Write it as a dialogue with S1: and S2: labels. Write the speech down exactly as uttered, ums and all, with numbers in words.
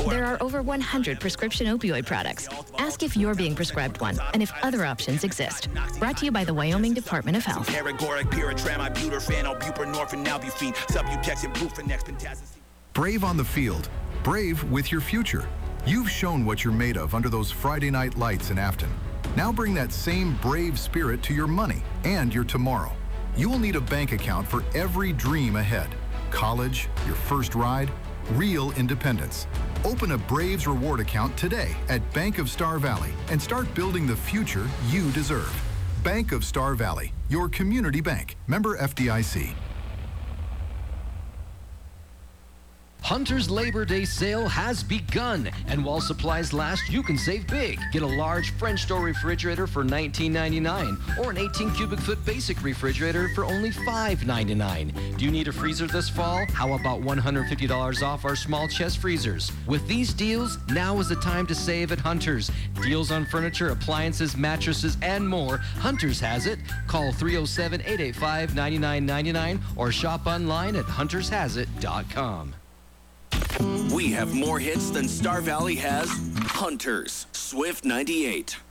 S1: There are over one hundred prescription opioid products. Ask if you're being prescribed one and if other options exist. Brought to you by the Wyoming Department of Health.
S2: Brave on the field. Brave with your future. You've shown what you're made of under those Friday night lights in Afton. Now bring that same brave spirit to your money and your tomorrow. You will need a bank account for every dream ahead. College, your first ride, real independence. Open a Braves reward account today at Bank of Star Valley and start building the future you deserve. Bank of Star Valley, your community bank. Member F D I C.
S3: Hunter's Labor Day sale has begun, and while supplies last, you can save big. Get a large French door refrigerator for nineteen ninety-nine dollars or an eighteen cubic foot basic refrigerator for only five ninety-nine. Do you need a freezer this fall? How about one hundred fifty dollars off our small chest freezers? With these deals, now is the time to save at Hunter's. Deals on furniture, appliances, mattresses, and more. Hunter's has it. Call three oh seven, eight eight five, nine nine nine nine or shop online at hunters has it dot com.
S4: We have more hits than Star Valley has Hunters. Swift ninety-eight.